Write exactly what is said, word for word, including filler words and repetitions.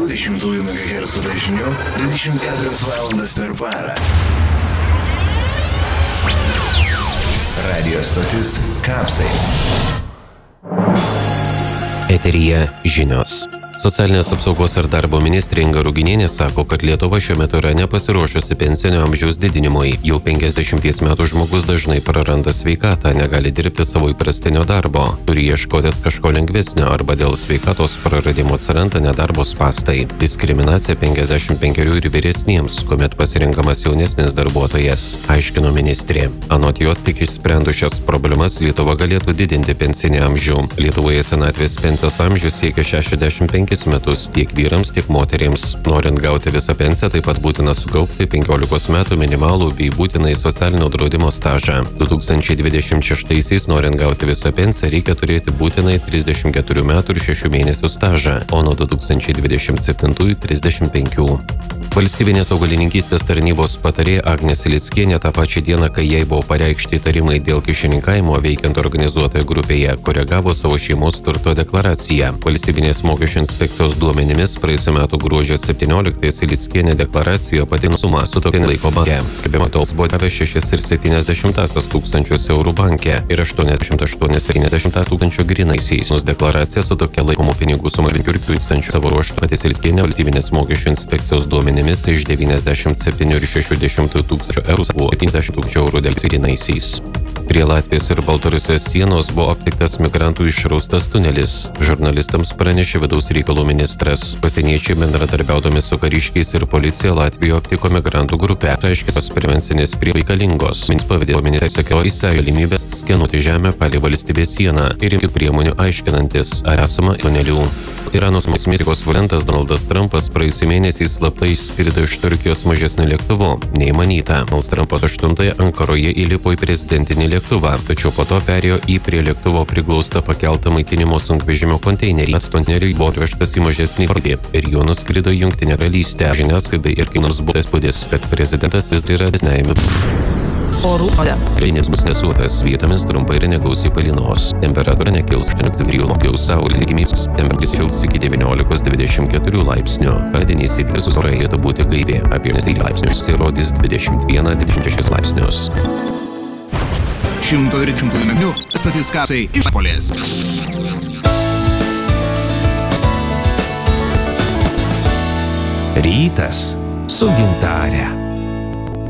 penkių dešimtųjų megahercų dažniu dvidešimt keturias valandas per parą. Radio stotis Kapsai. Eteryje žinios. Socialinės apsaugos ir darbo ministrė Inga Ruginienė sako, kad Lietuva šiuo metu yra nepasiruošusi pensinio amžiaus didinimui. Jau penkiasdešimties metų žmogus dažnai praranda sveikatą, negali dirbti savo įprastinio darbo, turi ieškotis kažko lengvesnio arba dėl sveikatos praradimo atsiranda nedarbo spąstai. Diskriminacija penkiasdešimt penkerių ir vyresniems, kuomet pasirenkamas jaunesnis darbuotojas, aiškino ministrė. Anot jos, tik išsprendus šias problemas Lietuva galėtų didinti pensinį amžių. Lietuvoje senatvės pensijos amžius siekia šešiasdešimt penkis metus tiek vyrams, tiek moterims. Norint gauti visą pensiją, taip pat būtina sukaupti penkiolikos metų minimalų bei būtinai socialinio draudimo stažą. du tūkstančiai dvidešimt šeštaisiais norint gauti visą pensiją, reikia turėti būtinai trisdešimt keturių metų ir šešių mėnesių stažą, o nuo du tūkstančiai dvidešimt septintųjų trisdešimt penkių. Valstybinės augalininkystės tarnybos patarėja Agnė Silickienė tą pačią dieną, kai jai buvo pareikšti įtarimai dėl kyšininkavimo veikiant organizuotoje grupėje, koregavo savo šeimos turto deklaraciją. Valstybinės mokesčių inspekcijos duomenimis praėjusių metų gruodžio septynioliktąją Silickienė deklaracijoje patino sumą sutuoktinį laiko banke. Skelbimo tols buvo gavę šešis ir septyniasdešimtąsias tūkstančius eurų banke ir aštuoniasdešimt aštuonis ir septyniasdešimt tūkstančių grynaisiais. Nus deklaracija su tokia laikomų pinigų suma penkių tūkstančių savo ruožtu pati Silickienė valstybinės mokesčių inspekcijos duomenimis iš devyniasdešimt septynių ir šešių dešimtųjų tūkstančių eurų savo septyniasdešimt tūkstančių eurų dėl grynaisiais. Prie Latvijos ir Baltarusijos sienos buvo aptiktas migrantų išraustas tunelis. Žurnalistams pranešė vidaus reikalų ministras. Pasieniečiai bendradarbiaudami su kariškiais ir policija Latvijoje aptiko migrantų grupę. Aiškios prevencinės reikalingos. Mins pavadėjo ministras įsiaiškino galimybės skenuoti žemę palei valstybės sieną ir imti priemonių aiškinantis, ar esama tunelių. Irano Meksikos prezidentas Donaldas Trumpas praėjusį mėnesį slapta išskrido iš Turkijos mažesniu lėktuvu, nei manyta. Donaldas Trumpas aštuntąją Ankaroje įlipo į prezidentinį lėktuvą, tačiau po to perėjo į prie lėktuvo priglaustą pakeltą maitinimo sunkvežimio konteinerį. Atkonteineriui buvo atvežtas į mažesnį orlaivį ir juo nuskrido į Jungtinę Karalystę. Žiniasklaidai ir kai nors buvo įspūdis, kad prezidentas vis dar yra didesniajame. Orų ode. Rytinės bus nesuotas, vietomis trumpai ir negausiai palynos. Temperatūra nekils aštuoniolika trijų labiau saulė tikimybės. Temperatūra kils iki devyniolikos dvidešimt keturių laipsnių. Radiniais į visus orai turėtų būti gaivi. Apie trylika laipsnių įrodys dvidešimt vieną dvidešimt šešis laipsnius. Šimto ir šimtųjų metų stotis Kapsai iš Polės. Rytas su Gintare.